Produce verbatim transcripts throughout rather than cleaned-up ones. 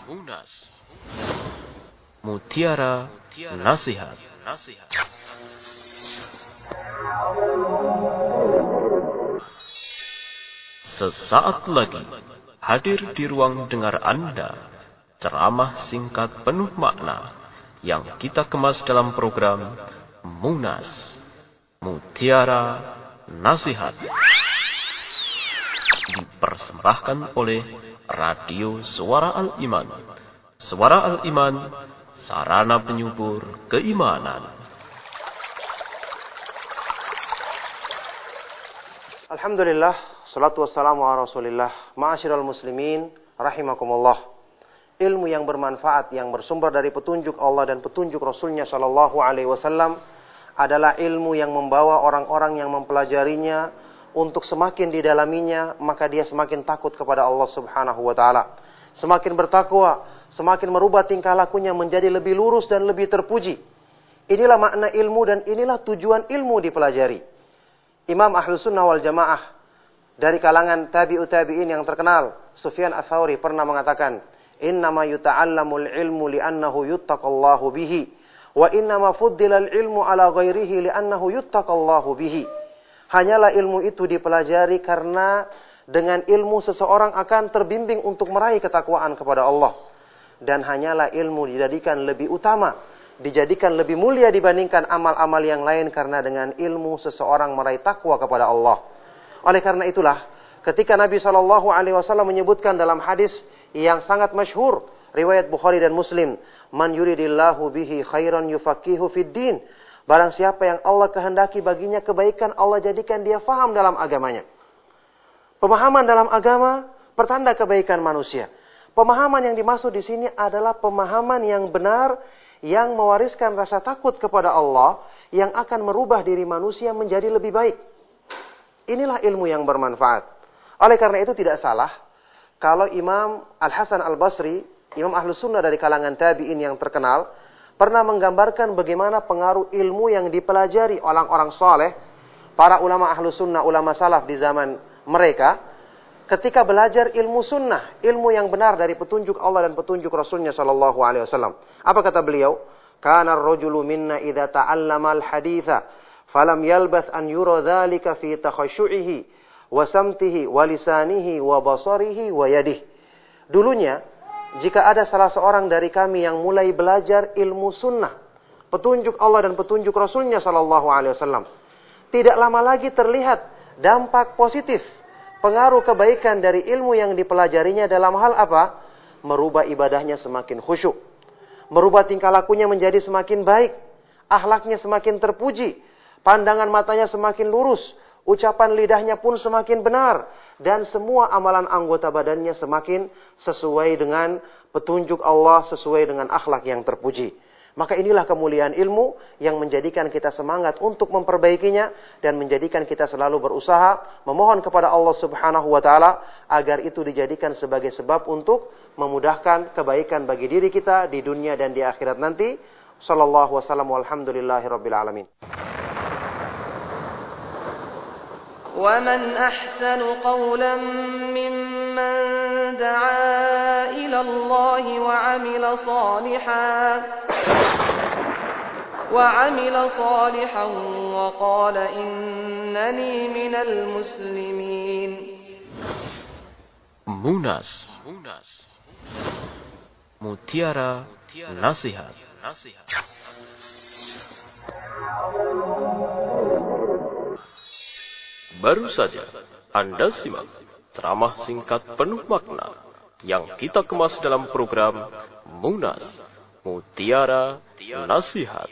Munas, Mutiara Nasihat. Sesaat lagi hadir di ruang dengar Anda ceramah singkat penuh makna yang kita kemas dalam program Munas, Mutiara Nasihat, dipersembahkan oleh Radio Suara Al-Iman. Suara Al-Iman, sarana penyubur keimanan. Alhamdulillah, salatu wassalamu ala rasulillah. Ma'asyiral muslimin, rahimakumullah. Ilmu yang bermanfaat, yang bersumber dari petunjuk Allah dan petunjuk Rasulnya Shallallahu Alaihi Wasallam adalah ilmu yang membawa orang-orang yang mempelajarinya untuk semakin didalaminya, maka dia semakin takut kepada Allah Subhanahu wa taala. Semakin bertakwa, semakin merubah tingkah lakunya menjadi lebih lurus dan lebih terpuji. Inilah makna ilmu dan inilah tujuan ilmu dipelajari. Imam Ahlus Sunnah wal Jamaah dari kalangan tabi'ut tabi'in yang terkenal, Sufyan Ats-Tsauri pernah mengatakan, "Innama yuta'allamul ilmu li'annahu yuttaqallahu bihi, wa innama fuddilal ilmu ala ghairihi li'annahu yuttaqallahu bihi." Hanyalah ilmu itu dipelajari karena dengan ilmu seseorang akan terbimbing untuk meraih ketakwaan kepada Allah. Dan hanyalah ilmu dijadikan lebih utama, dijadikan lebih mulia dibandingkan amal-amal yang lain karena dengan ilmu seseorang meraih takwa kepada Allah. Oleh karena itulah, ketika Nabi shallallahu alaihi wasallam menyebutkan dalam hadis yang sangat masyhur, riwayat Bukhari dan Muslim, "Man yuridillahu bihi khairan yufaqihu fid din." Barang siapa yang Allah kehendaki baginya kebaikan, Allah jadikan dia faham dalam agamanya. Pemahaman dalam agama pertanda kebaikan manusia. Pemahaman yang dimaksud di sini adalah pemahaman yang benar, yang mewariskan rasa takut kepada Allah, yang akan merubah diri manusia menjadi lebih baik. Inilah ilmu yang bermanfaat. Oleh karena itu tidak salah kalau Imam Al-Hasan Al-Basri, Imam Ahlus Sunnah dari kalangan tabi'in yang terkenal, pernah menggambarkan bagaimana pengaruh ilmu yang dipelajari orang-orang saleh, para ulama Ahlus Sunnah, ulama salaf di zaman mereka, ketika belajar ilmu sunnah, ilmu yang benar dari petunjuk Allah dan petunjuk Rasulnya Shallallahu Alaihi Wasallam. Apa kata beliau? Kana ar-rajulu minna idza ta'allama al-haditha falam yalbath an yura dzalika fi takhasyu'ihi wa samtihi wa lisanihi wa basarihi wa yadihi. Dulunya, jika ada salah seorang dari kami yang mulai belajar ilmu sunnah, petunjuk Allah dan petunjuk Rasulnya Shallallahu Alaihi Wasallam, tidak lama lagi terlihat dampak positif, pengaruh kebaikan dari ilmu yang dipelajarinya dalam hal apa? Merubah ibadahnya semakin khusyuk, merubah tingkah lakunya menjadi semakin baik, akhlaknya semakin terpuji, pandangan matanya semakin lurus, ucapan lidahnya pun semakin benar, dan semua amalan anggota badannya semakin sesuai dengan petunjuk Allah, sesuai dengan akhlak yang terpuji. Maka inilah kemuliaan ilmu yang menjadikan kita semangat untuk memperbaikinya dan menjadikan kita selalu berusaha memohon kepada Allah Subhanahu wa taala agar itu dijadikan sebagai sebab untuk memudahkan kebaikan bagi diri kita di dunia dan di akhirat nanti. Sallallahu wasallam walhamdulillahirabbil alamin. وَمَنْ أَحْسَنُ قَوْلًا مِّمَّنْ دَعَا إِلَى اللَّهِ وَعَمِلَ صَالِحًا وَعَمِلَ صَالِحًا وَقَالَ إِنَّنِي مِنَ الْمُسْلِمِينَ. Munas, Mutiara Nasihat. Baru saja Anda simak ceramah singkat penuh makna yang kita kemas dalam program Munas, Mutiara Nasihat,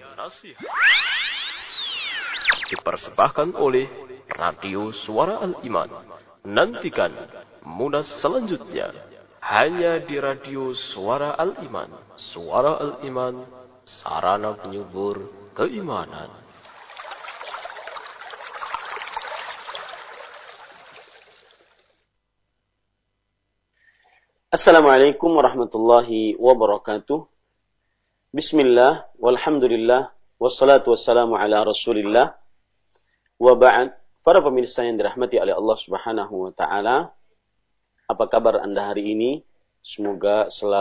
dipersembahkan oleh Radio Suara Al-Iman. Nantikan Munas selanjutnya hanya di Radio Suara Al-Iman. Suara Al-Iman, sarana penyubur keimanan. Assalamualaikum warahmatullahi wabarakatuh. Bismillah, walhamdulillah, wassalatu wassalamu ala rasulillah, wa ba'd. Para pemirsa yang dirahmati oleh Allah Subhanahu wa ta'ala, apa kabar Anda hari ini? Semoga selalu